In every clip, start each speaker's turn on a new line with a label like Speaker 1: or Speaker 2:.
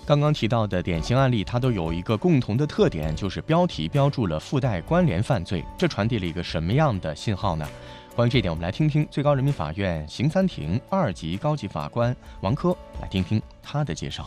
Speaker 1: 刚刚提到的典型案例，它都有一个共同的特点，就是标题标注了附带关联犯罪，这传递了一个什么样的信号呢？关于这一点，我们来听听最高人民法院刑三庭2级高级法官王科来听听他的介绍。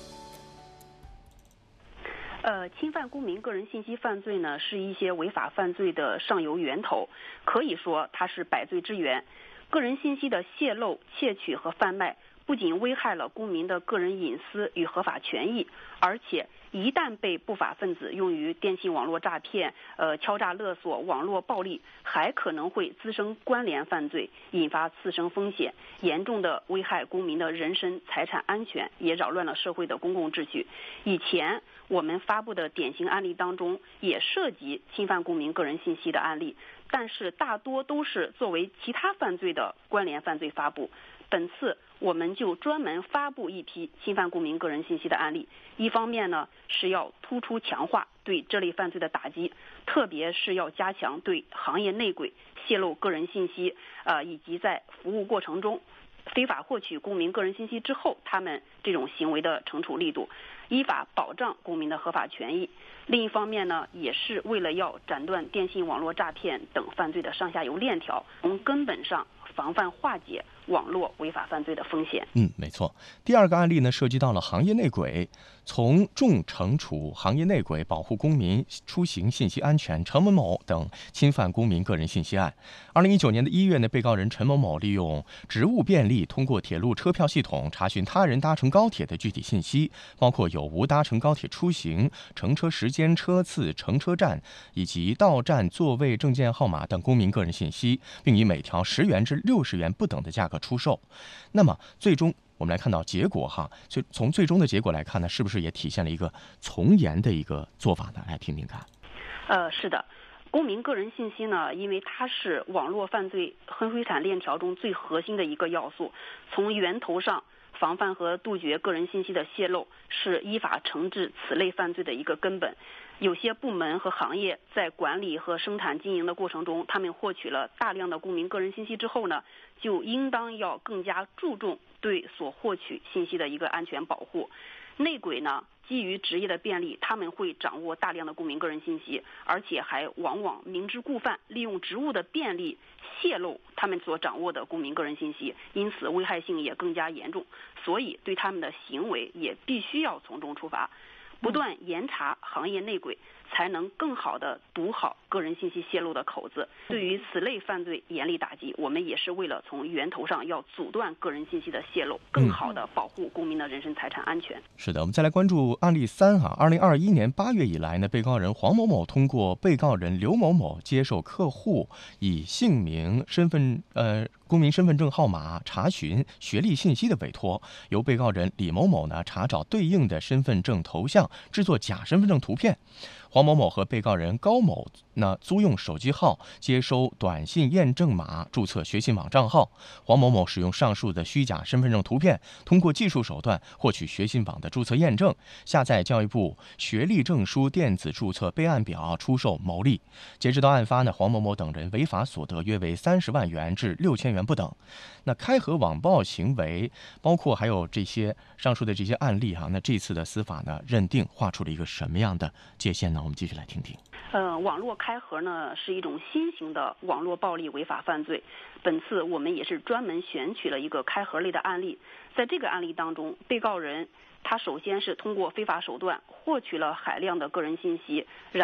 Speaker 2: 侵犯公民个人信息犯罪呢，是一些违法犯罪的上游源头，可以说它是百罪之源。个人信息的泄露、窃取和贩卖，不仅危害了公民的个人隐私与合法权益，而且一旦被不法分子用于电信网络诈骗、敲诈勒索、网络暴力，还可能会滋生关联犯罪，引发次生风险，严重的危害公民的人身财产安全，也扰乱了社会的公共秩序。以前我们发布的典型案例当中，也涉及侵犯公民个人信息的案例，但是大多都是作为其他犯罪的关联犯罪发布。本次我们就专门发布一批侵犯公民个人信息的案例，一方面呢是要突出强化对这类犯罪的打击，特别是要加强对行业内鬼泄露个人信息，以及在服务过程中非法获取公民个人信息之后，他们这种行为的惩处力度，依法保障公民的合法权益。另一方面呢，也是为了要斩断电信网络诈骗等犯罪的上下游链条，从根本上防范化解网络违法犯罪的风险。
Speaker 1: 没错。第二个案例呢，涉及到了行业内鬼，从重惩处行业内鬼保护公民出行信息安全陈某某等侵犯公民个人信息案。2019年的1月呢，被告人陈某某利用职务便利，通过铁路车票系统查询他人搭乘高铁的具体信息，包括有无搭乘高铁出行、乘车时间、车次、乘车站以及到站座位证件号码等公民个人信息，并以每条10元至60元不等的价格出售。那么最终我们来看到结果从最终的结果来看呢，是不是也体现了一个从严的一个做法呢？来听听看。
Speaker 2: 是的。公民个人信息呢，因为它是网络犯罪黑产链条中最核心的一个要素，从源头上防范和杜绝个人信息的泄露，是依法惩治此类犯罪的一个根本。有些部门和行业在管理和生产经营的过程中，他们获取了大量的公民个人信息之后呢，就应当要更加注重对所获取信息的一个安全保护。内鬼呢，基于职业的便利，他们会掌握大量的公民个人信息，而且还往往明知故犯，利用职务的便利泄露他们所掌握的公民个人信息，因此危害性也更加严重，所以对他们的行为也必须要从重处罚，不断严查行业内鬼，才能更好地堵好个人信息泄露的口子。对于此类犯罪严厉打击，我们也是为了从源头上要阻断个人信息的泄露，更好地保护公民的人身财产安全。
Speaker 1: 是的，我们再来关注案例32021年8月以来呢，被告人黄某某通过被告人刘某某接受客户以姓名、公民身份证号码查询学历信息的委托，由被告人李某某呢查找对应的身份证头像，制作假身份证图片。黄某某和被告人高某租用手机号，接收短信验证码，注册学信网账号。黄某某使用上述的虚假身份证图片，通过技术手段获取学信网的注册验证，下载教育部学历证书电子注册备案表，出售牟利。截止到案发呢，黄某某等人违法所得约为30万元至6000元不等。那开盒网暴行为，包括还有这些上述的这些案例那这次的司法呢，认定画出了一个什么样的界限呢？我们继续来听听。
Speaker 2: 网络开盒呢是一种新型的网络暴力违法犯罪。本次我们也是专门选取了一个开盒类的案例，在这个案例当中，被告人他首先是通过非法手段获取了海量的个人信息，